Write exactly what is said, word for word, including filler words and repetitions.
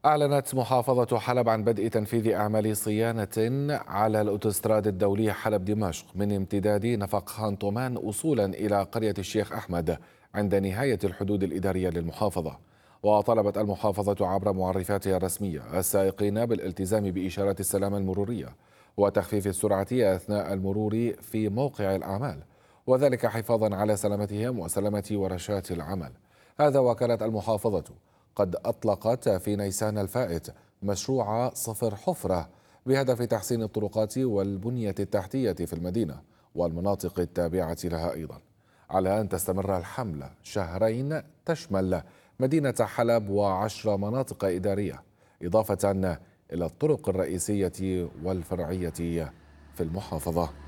أعلنت محافظة حلب عن بدء تنفيذ أعمال صيانة على الأوتوستراد الدولي حلب دمشق من امتداد نفق خانطومان وصولا إلى قرية الشيخ أحمد عند نهاية الحدود الإدارية للمحافظة. وطلبت المحافظة عبر معرفاتها الرسمية السائقين بالالتزام بإشارات السلامة المرورية وتخفيف السرعة أثناء المرور في موقع الأعمال، وذلك حفاظا على سلامتهم وسلامة ورشات العمل. هذا وكانت المحافظة قد أطلقت في نيسان الفائت مشروع صفر حفرة بهدف تحسين الطرقات والبنية التحتية في المدينة والمناطق التابعة لها أيضا، على أن تستمر الحملة شهرين تشمل مدينة حلب وعشر مناطق إدارية، إضافة إلى الطرق الرئيسية والفرعية في المحافظة.